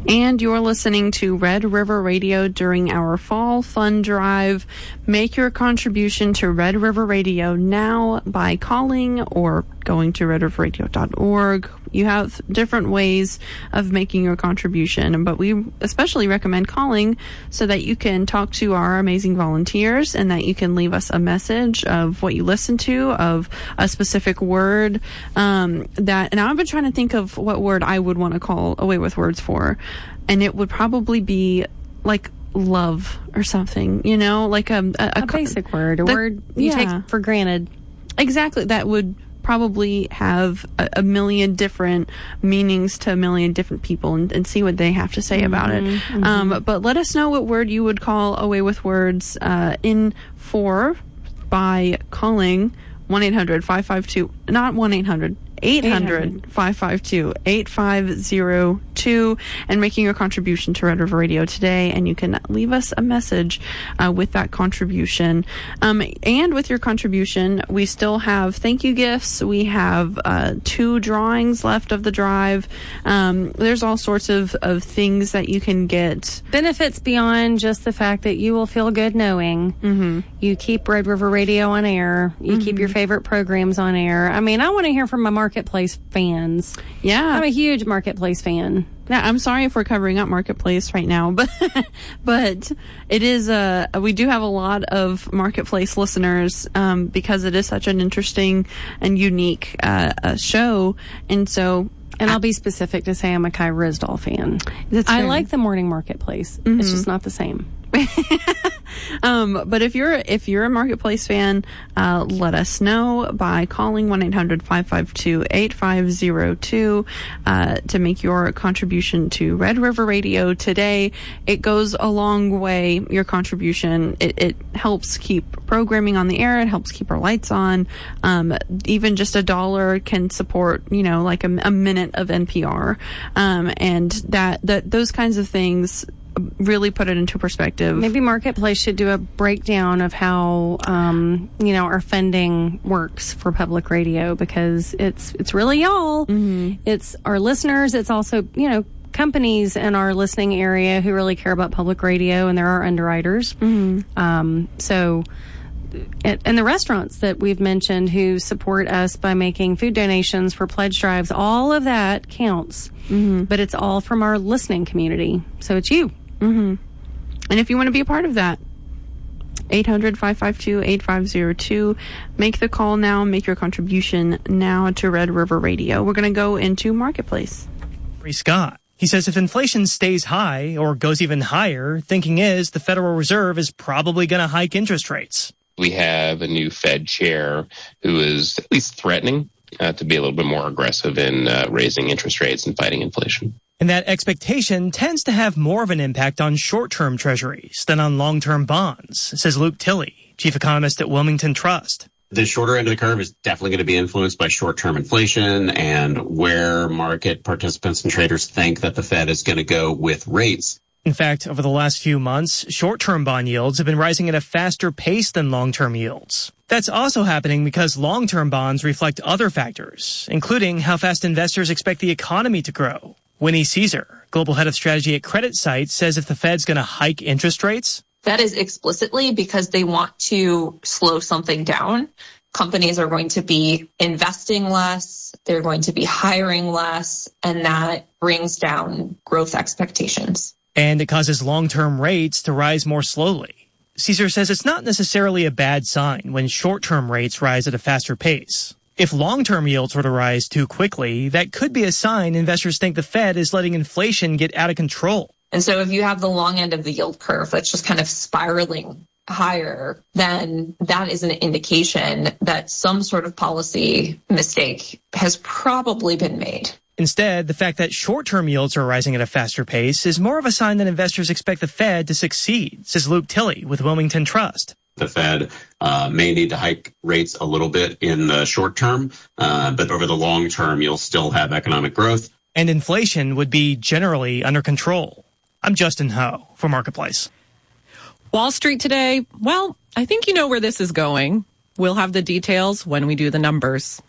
And you're listening to Red River Radio during our Fall Fun Drive. Make your contribution to Red River Radio now by calling or going to redriverradio.org. You have different ways of making your contribution, but we especially recommend calling so that you can talk to our amazing volunteers and that you can leave us a message of what you listen to, of a specific word and I've been trying to think of what word I would want to call Away with Words for, and it would probably be like love or something, you know, like a basic word, a word you take for granted. Exactly. That would probably have a million different meanings to a million different people and see what they have to say about it. But let us know what word you would call Away with Words in for by calling 1-800-552, not 1-800, 800-552-8502 and making your contribution to Red River Radio today. And you can leave us a message with that contribution. And with your contribution, we still have thank you gifts. We have 2 drawings left of the drive. There's all sorts of things that you can get. Benefits beyond just the fact that you will feel good knowing you keep Red River Radio on air. You keep your favorite programs on air. I mean, I want to hear from my Marketplace fans. Yeah. I'm a huge Marketplace fan. Yeah, I'm sorry if we're covering up Marketplace right now, but it is we do have a lot of Marketplace listeners because it is such an interesting and unique show, and so. And I'll be specific to say I'm a Kai Risdall fan. I like the morning Marketplace. It's just not the same. But if you're a Marketplace fan, let us know by calling 1-800-552-8502 to make your contribution to Red River Radio today. It goes a long way, your contribution. It helps keep programming on the air. It helps keep our lights on. Even just $1 can support, like a minute of NPR. And that those kinds of things really put it into perspective. Maybe Marketplace should do a breakdown of how, our funding works for public radio, because it's really y'all. It's our listeners. It's also, companies in our listening area who really care about public radio, and there are underwriters. And the restaurants that we've mentioned who support us by making food donations for pledge drives, all of that counts. But it's all from our listening community. So it's you. And if you want to be a part of that, 800-552-8502. Make the call now. Make your contribution now to Red River Radio. We're going to go into Marketplace. Scott. He says if inflation stays high or goes even higher, thinking is the Federal Reserve is probably going to hike interest rates. We have a new Fed chair who is at least threatening to be a little bit more aggressive in raising interest rates and fighting inflation. And that expectation tends to have more of an impact on short-term treasuries than on long-term bonds, says Luke Tilley, chief economist at Wilmington Trust. The shorter end of the curve is definitely going to be influenced by short-term inflation and where market participants and traders think that the Fed is going to go with rates. In fact, over the last few months, short-term bond yields have been rising at a faster pace than long-term yields. That's also happening because long-term bonds reflect other factors, including how fast investors expect the economy to grow. Winnie Caesar, global head of strategy at CreditSights, says if the Fed's going to hike interest rates, that is explicitly because they want to slow something down. Companies are going to be investing less, they're going to be hiring less, and that brings down growth expectations. And it causes long-term rates to rise more slowly. Caesar says it's not necessarily a bad sign when short-term rates rise at a faster pace. If long-term yields were to rise too quickly, that could be a sign investors think the Fed is letting inflation get out of control. And so if you have the long end of the yield curve that's just kind of spiraling higher, then that is an indication that some sort of policy mistake has probably been made. Instead, the fact that short-term yields are rising at a faster pace is more of a sign that investors expect the Fed to succeed, says Luke Tilley with Wilmington Trust. The Fed may need to hike rates a little bit in the short term, but over the long term, you'll still have economic growth. And inflation would be generally under control. I'm Justin Ho for Marketplace. Wall Street today, well, I think you know where this is going. We'll have the details when we do the numbers.